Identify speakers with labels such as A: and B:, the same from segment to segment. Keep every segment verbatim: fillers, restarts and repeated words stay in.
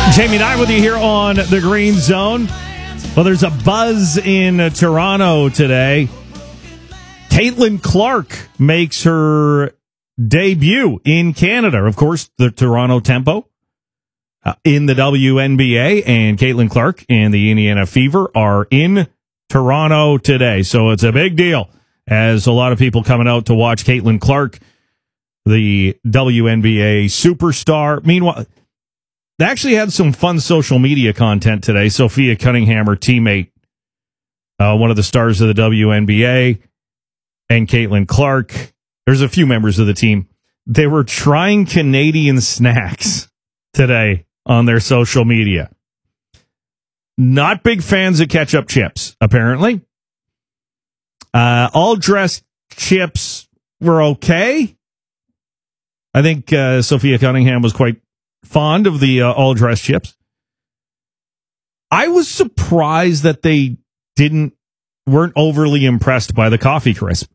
A: Jamie and I with you here on the Green Zone. Well, there's a buzz in uh, Toronto today. Caitlin Clark makes her debut in Canada. Of course, the Toronto Tempo uh, in the W N B A, and Caitlin Clark and the Indiana Fever are in Toronto today. So it's a big deal, as a lot of people coming out to watch Caitlin Clark, the W N B A superstar. Meanwhile, they actually had some fun social media content today. Sophia Cunningham, her teammate, uh, one of the stars of the W N B A, and Caitlin Clark. There's a few members of the team. They were trying Canadian snacks today on their social media. Not big fans of ketchup chips, apparently. Uh, all dressed chips were okay. I think uh, Sophia Cunningham was quite fond of the uh, all-dressed chips. I was surprised that they didn't weren't overly impressed by the coffee crisp.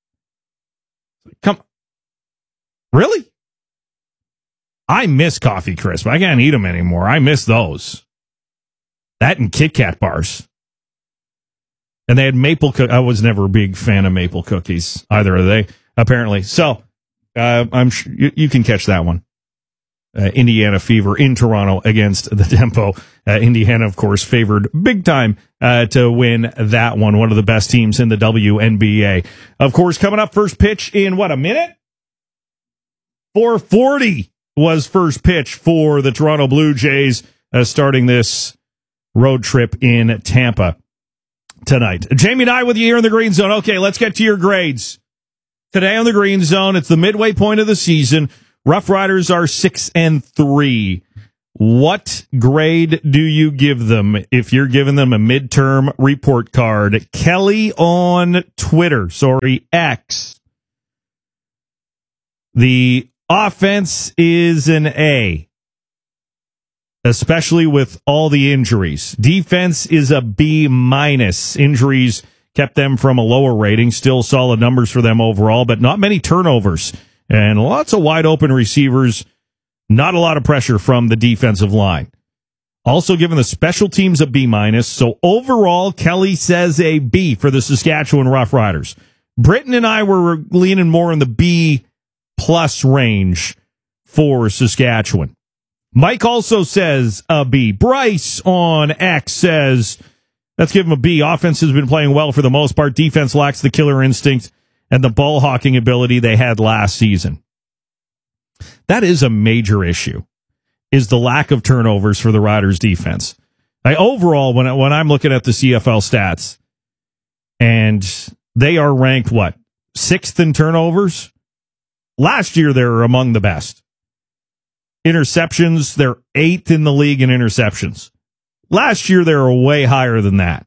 A: Come, really? I miss coffee crisp. I can't eat them anymore. I miss those. That and Kit Kat bars. And they had maple cookies. I was never a big fan of maple cookies. Either are they, apparently. So uh, I'm sure you, you can catch that one. Uh, Indiana Fever in Toronto against the Tempo. Uh, Indiana, of course, favored big time uh, to win that one. One of the best teams in the W N B A. Of course, coming up, first pitch in, what, a minute? four forty was first pitch for the Toronto Blue Jays uh, starting this road trip in Tampa tonight. Jamie and I with you here in the Green Zone. Okay, let's get to your grades. Today on the Green Zone, it's the midway point of the season. Rough Riders are six and three. What grade do you give them if you're giving them a midterm report card? Kelly on Twitter, sorry, X. The offense is an A, especially with all the injuries. Defense is a B minus. Injuries kept them from a lower rating. Still solid numbers for them overall, but not many turnovers. And lots of wide open receivers, not a lot of pressure from the defensive line. Also given the special teams a B minus. So overall, Kelly says a B for the Saskatchewan Roughriders. Britton and I were leaning more in the B plus range for Saskatchewan. Mike also says a B. Bryce on X says, let's give him a B. Offense has been playing well for the most part. Defense lacks the killer instinct and the ball hawking ability they had last season. That is a major issue, is the lack of turnovers for the Riders defense. I, overall, when, I, when I'm looking at the C F L stats, and they are ranked, what, sixth in turnovers? Last year, they were among the best. Interceptions, they're eighth in the league in interceptions. Last year, they were way higher than that.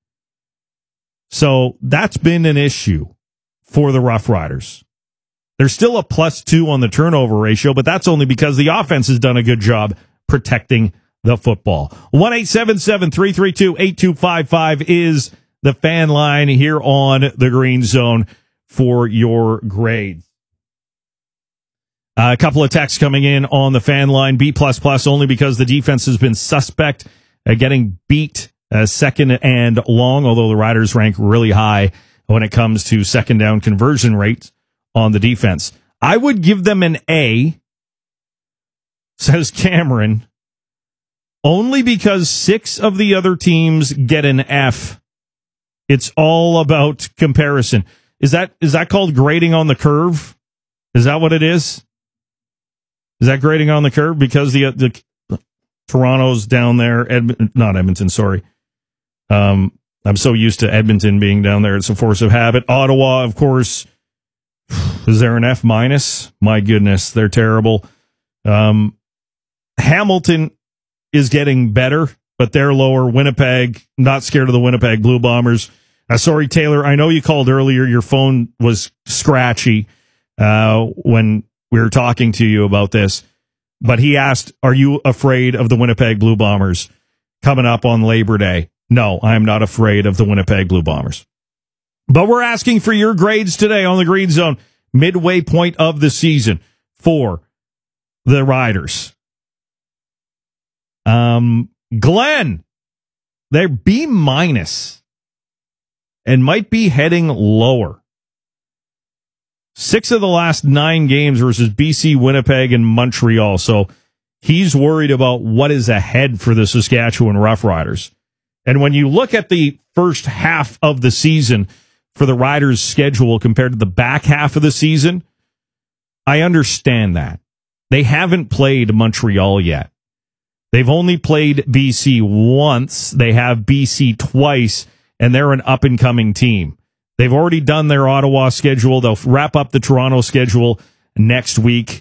A: So that's been an issue for the Rough Riders. They're still a plus two on the turnover ratio, but that's only because the offense has done a good job protecting the football. one eight seven seven, three three two, eight two five five is the fan line here on the Green Zone for your grades. Uh, a couple of texts coming in on the fan line. B plus plus only because the defense has been suspect uh, getting beat uh, second and long, although the Riders rank really high when it comes to second down conversion rates on the defense. I would give them an A, says Cameron, only because six of the other teams get an F. It's all about comparison. Is that is that called grading on the curve? Is that what it is? Is that grading on the curve? Because the the Toronto's down there, Ed, not Edmonton, sorry. Um, I'm so used to Edmonton being down there. It's a force of habit. Ottawa, of course. Is there an F minus? My goodness, they're terrible. Um, Hamilton is getting better, but they're lower. Winnipeg, not scared of the Winnipeg Blue Bombers. Uh, sorry, Taylor, I know you called earlier. Your phone was scratchy uh, when we were talking to you about this. But he asked, are you afraid of the Winnipeg Blue Bombers coming up on Labor Day? No, I am not afraid of the Winnipeg Blue Bombers. But we're asking for your grades today on the Green Zone, midway point of the season for the Riders. Um, Glenn, they're B minus and might be heading lower. Six of the last nine games versus B C, Winnipeg, and Montreal. So he's worried about what is ahead for the Saskatchewan Roughriders. And when you look at the first half of the season for the Riders' schedule compared to the back half of the season, I understand that. They haven't played Montreal yet. They've only played B C once. They have B C twice, and they're an up-and-coming team. They've already done their Ottawa schedule. They'll wrap up the Toronto schedule next week.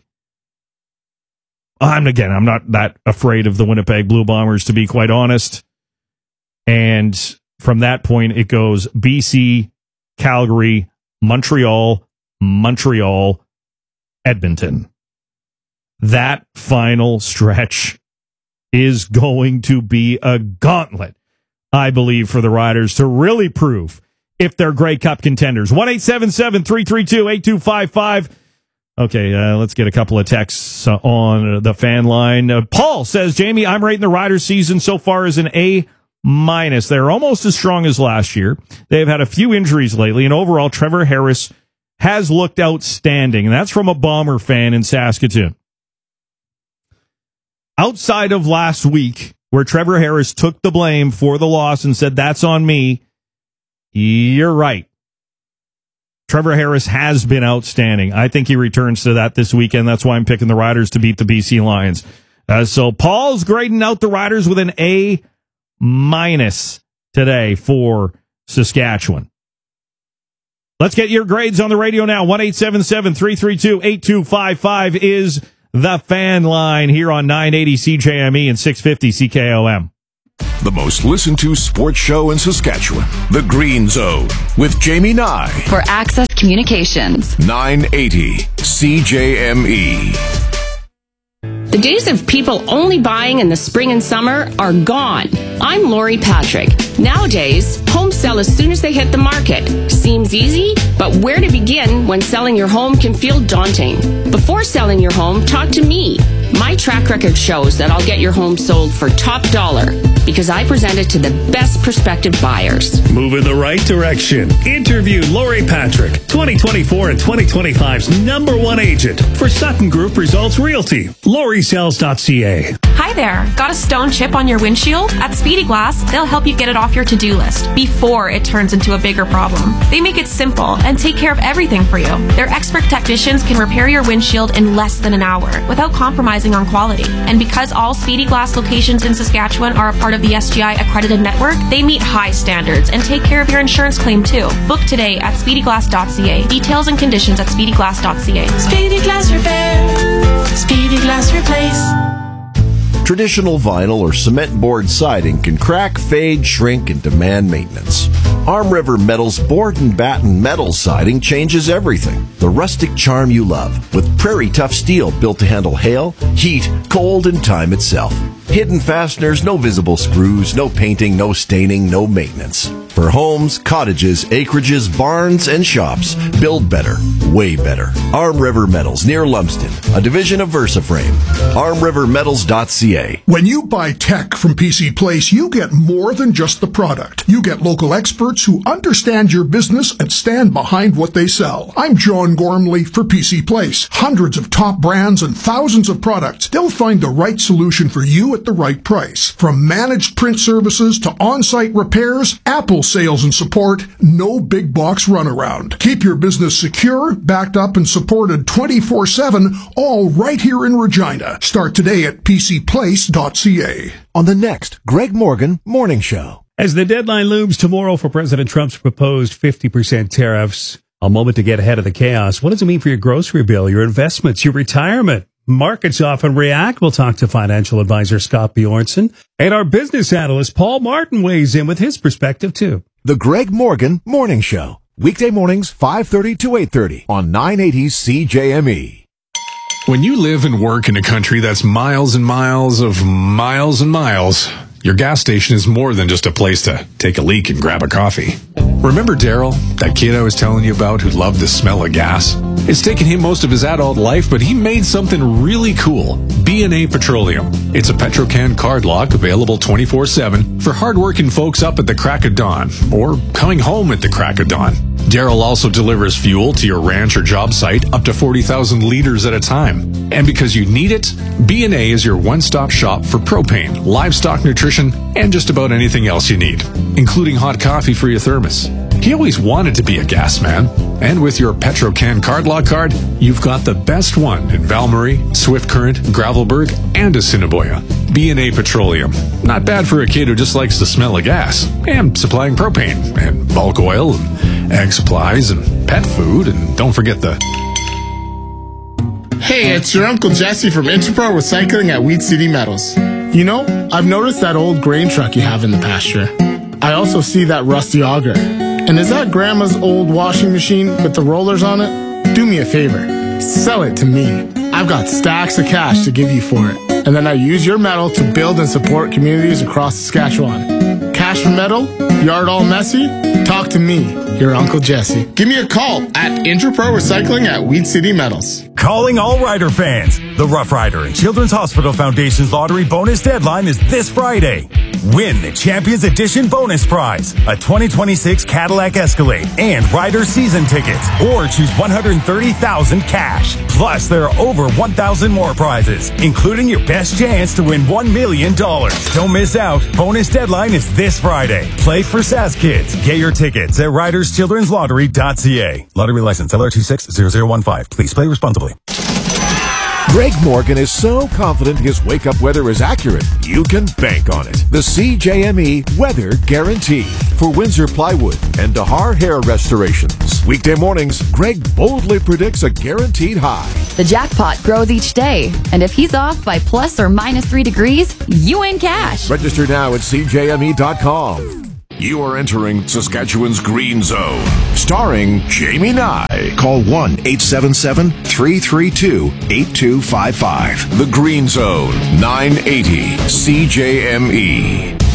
A: I'm again, I'm not that afraid of the Winnipeg Blue Bombers, to be quite honest. And from that point, it goes B C, Calgary, Montreal, Montreal, Edmonton. That final stretch is going to be a gauntlet, I believe, for the Riders to really prove if they're Grey Cup contenders. one eight seven seven, three three two, eight two five five. Okay, uh, let's get a couple of texts uh, on the fan line. Uh, Paul says, Jamie, I'm rating the Riders season so far as an A minus. They're almost as strong as last year. They've had a few injuries lately, and overall, Trevor Harris has looked outstanding. And that's from a Bomber fan in Saskatoon. Outside of last week, where Trevor Harris took the blame for the loss and said, that's on me, you're right. Trevor Harris has been outstanding. I think he returns to that this weekend. That's why I'm picking the Riders to beat the B C Lions. Uh, so Paul's grading out the Riders with an A minus today for Saskatchewan. Let's get your grades on the radio now. one eight seven seven, three three two, eight two five five is the fan line here on nine eighty C J M E and six fifty C K O M.
B: The most listened to sports show in Saskatchewan, The Green Zone, with Jamie Nye.
C: For Access Communications.
B: nine eighty C J M E.
D: The days of people only buying in the spring and summer are gone. I'm Lori Patrick. Nowadays, homes sell as soon as they hit the market. Seems easy, but where to begin when selling your home can feel daunting? Before selling your home, talk to me. My track record shows that I'll get your home sold for top dollar because I present it to the best prospective buyers.
E: Move in the right direction. Interview Lori Patrick, twenty twenty-four and twenty twenty-five's number one agent for Sutton Group Results Realty. Lori Sells dot C A.
F: Hi there. Got a stone chip on your windshield? At Speedy Glass, they'll help you get it off your to-do list before it turns into a bigger problem. They make it simple and take care of everything for you. Their expert technicians can repair your windshield in less than an hour without compromising on quality. And because all Speedy Glass locations in Saskatchewan are a part of the S G I accredited network, they meet high standards and take care of your insurance claim too. Book today at speedy glass dot c a. Details and conditions at speedy glass dot c a.
G: Speedy Glass Repair. Speedy Glass Replace.
H: Traditional vinyl or cement board siding can crack, fade, shrink, and demand maintenance. Arm River Metal's board and batten metal siding changes everything. The rustic charm you love, with prairie tough steel built to handle hail, heat, cold, and time itself. Hidden fasteners, no visible screws, no painting, no staining, no maintenance. For homes, cottages, acreages, barns, and shops, build better, way better. Arm River Metals, near Lumsden, a division of VersaFrame. arm river metals dot c a.
I: When you buy tech from P C Place, you get more than just the product. You get local experts who understand your business and stand behind what they sell. I'm John Gormley for P C Place. Hundreds of top brands and thousands of products. They'll find the right solution for you at the right price. From managed print services to on-site repairs, Apple sales and support, no big box runaround. Keep your business secure, backed up, and supported twenty-four seven, all right here in Regina. Start today at p c place dot c a.
H: On the next Greg Morgan Morning Show.
E: As the deadline looms tomorrow for President Trump's proposed fifty percent tariffs, a moment to get ahead of the chaos. What does it mean for your grocery bill, your investments, your retirement? Markets often react. We'll talk to financial advisor Scott Bjornson. And our business analyst Paul Martin weighs in with his perspective, too.
H: The Greg Morgan Morning Show. Weekday mornings, five thirty to eight thirty on nine eighty C J M E.
J: When you live and work in a country that's miles and miles of miles and miles, your gas station is more than just a place to take a leak and grab a coffee. Remember Daryl, that kid I was telling you about who loved the smell of gas? It's taken him most of his adult life, but he made something really cool. B and A Petroleum. It's a Petrocan card lock available twenty-four seven for hardworking folks up at the crack of dawn or coming home at the crack of dawn. Daryl also delivers fuel to your ranch or job site up to forty thousand liters at a time. And because you need it, B and A is your one-stop shop for propane, livestock nutrition, and just about anything else you need, including hot coffee for your thermos. He always wanted to be a gas man, and with your Petrocan card lock card, you've got the best one in Valmarie, Swift Current, Gravelburg, and Assiniboia. B and A Petroleum. Not bad for a kid who just likes the smell of gas, and supplying propane, and bulk oil, and egg supplies, and pet food, and don't forget the...
K: Hey, it's your Uncle Jesse from Interpro Recycling at Weed City Metals. You know, I've noticed that old grain truck you have in the pasture. I also see that rusty auger. And is that Grandma's old washing machine with the rollers on it? Do me a favor. Sell it to me. I've got stacks of cash to give you for it. And then I use your metal to build and support communities across Saskatchewan. Cash for metal? Yard all messy? Talk to me, your Uncle Jesse. Give me a call at Interpro Recycling at Weed City Metals.
L: Calling all Rider fans. The Rough Rider and Children's Hospital Foundation's lottery bonus deadline is this Friday. Win the Champions Edition bonus prize, a twenty twenty-six Cadillac Escalade and Rider season tickets, or choose one hundred thirty thousand dollars cash. Plus, there are over one thousand more prizes, including your best chance to win one million dollars. Don't miss out. Bonus deadline is this Friday. Play for Sask Kids. Get your tickets at riders children's lottery dot c a. Lottery license L R two six zero zero one five. Please play responsibly.
B: Greg Morgan is so confident his wake-up weather is accurate, you can bank on it. The C J M E Weather Guarantee for Windsor Plywood and Dahar Hair Restorations. Weekday mornings, Greg boldly predicts a guaranteed high.
C: The jackpot grows each day, and if he's off by plus or minus three degrees, you win cash.
B: Register now at c j m e dot com. You are entering Saskatchewan's Green Zone, starring Jamie Nye. Call one eight seven seven, three three two, eight two five five. The Green Zone, nine eighty C J M E.